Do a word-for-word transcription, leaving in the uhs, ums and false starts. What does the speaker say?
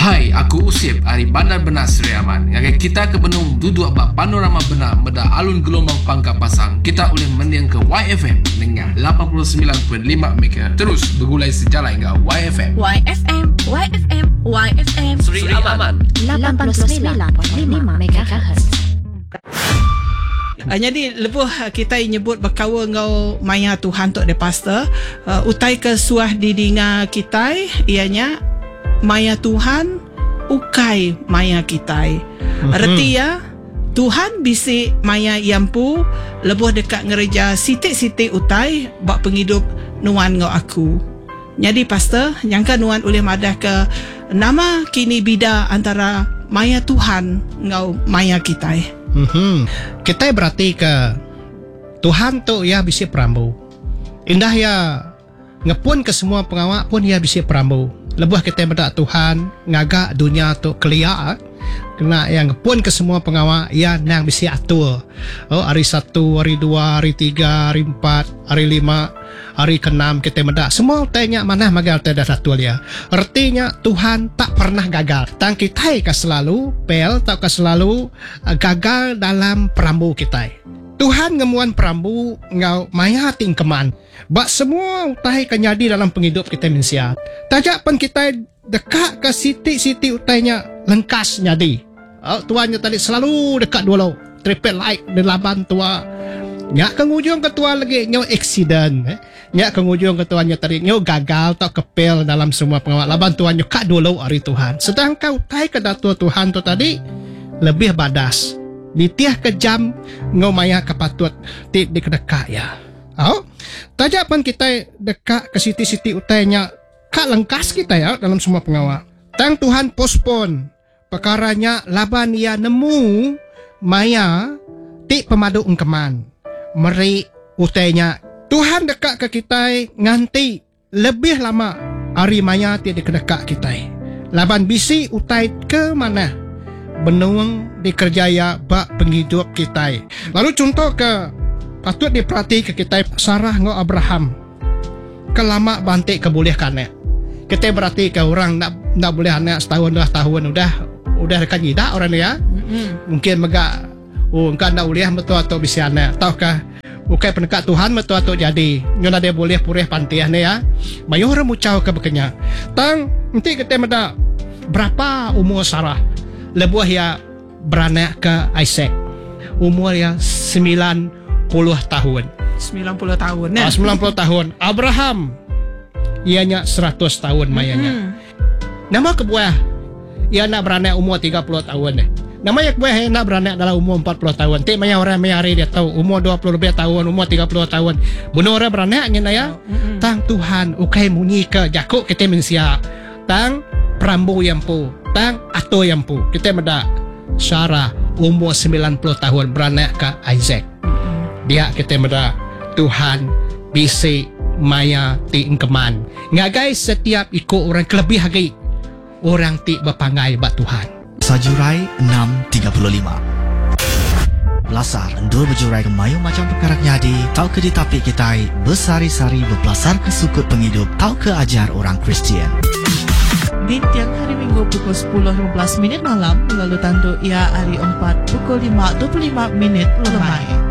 Hai, aku Usip dari Bandar Benar Seri Aman. Yang kita ke Benung duduk bak panorama benar meda alun gelombang pangkap pasang. Kita boleh mendiang ke Y F M dengan lapan puluh sembilan perpuluhan lima megahertz. Terus bergulai sejalan hingga Y F M. Y F M, Y F M, Y F M Seri Aman lapan puluh sembilan perpuluhan lima megahertz. Uh, jadi lebuh uh, kita nyebut berkawa ngau maya Tuhan tok de pastor uh, utai ke suah didinga kita ianya maya Tuhan ukai maya kita. Mm-hmm. Arti ya Tuhan bisi maya yampu lebuh dekat ngereja sitik-sitik utai bak penghidup nuan ngau aku. Jadi pastor nyangka nuan boleh madah ke nama kini bida antara maya Tuhan ngau maya kita. Hmm, kita berarti ke Tuhan tu ya bisa perambu. Indah ya ngepun ke semua pengawak pun ya bisa perambu. Lebuh kita berdak Tuhan ngagak dunia tu kelia. Kena yang ngepun ke semua pengawak ya nang bisa atur. Oh hari satu, hari dua, hari tiga, hari empat, hari lima, hari keenam kita berdak. Semua tanya mana magal tidak atur ya. Artinya Tuhan tak pernah gagal. Tang kita ke selalu pel tak ke selalu uh, gagal dalam perambu kita. Tuhan ngemuan perambu ngau maya tingkeman. Bak semua utai kenyadi dalam penghidup kita manusia. Tajak pun kita dekat ke siti-siti utainya lengkas nyadi. Oh, tuannya tadi selalu dekat dulu. Triple like di laban tua. Nyak kengujung ketua lagi nyo accident. Eh? Nyak kengujung ketuanya tadi nyo gagal tak kepel dalam semua pengawal. Laban tuannya kak dulu hari Tuhan. Sedangkan utai ke datua Tuhan tu tadi lebih badas. Ditiah kejam ngau maya kepatut ti di kedekat ya. Oh, tajak pun kita dekat ke siti-siti utainya kak lengkas kita ya dalam semua pengawal. Tang Tuhan postpone perkaranya laban ia nemu maya ti pemadu ungkeman. Meri utainya Tuhan dekat ke kita nganti lebih lama hari maya ti di kedekat kita. Laban bisi utai ke mana? Benuang dikerjaya bak penghidup kita. Lalu contoh ke patut diperhati ke kita Sarah ngau Abraham. Kelama bantik kebolehkannya. Kita berarti ke orang nak nak boleh anak setahun dua tahun udah udah dekat jidak orang dia. Mm-hmm. Mungkin megak oh engkau nak boleh betul atau bisa anak. Tahukah ukai penekat Tuhan betul atau jadi. Nyona dia boleh purih pantiah ni ya. Mayu orang mucau ke bekenya. Tang nanti kita meda berapa umur Sarah? Lebuah ya beranak ke Isaac. Umur ya sembilan puluh tahun. sembilan puluh tahun ya. Ah, sembilan puluh tahun. Abraham ianya seratus tahun mayanya. Mm-hmm. Nama kebuah ia nak beranak umur tiga puluh tahun. Nama yang kebuah ia nak beranak dalam umur empat puluh tahun. Tik maya orang mayari dia tahu umur dua puluh lebih tahun, umur tiga puluh tahun. Bunuh orang beranaknya na ya. Mm-hmm. Tang Tuhan ukai munyi ke jakuk kita mensia. Tang perambu yang pu. Tang atau yang pu. Kita meda Sarah umur sembilan puluh tahun beranak ke Isaac. Dia kita meda Tuhan bisi maya ti engkeman. Ngagai setiap ikut orang kelebih lagi. Orang ti berpangai bak Tuhan. Sajurai enam tiga puluh lima. Belasar endur berjurai ke mayu macam perkara nyadi. Tau ke ditapik kita bersari-sari berbelasar ke sukut penghidup. Tau ke ajar orang Kristian. Di tiang hari Minggu pukul sepuluh lima belas minit malam, lalu tandu ia hari empat pukul lima dua puluh lima minit lemai.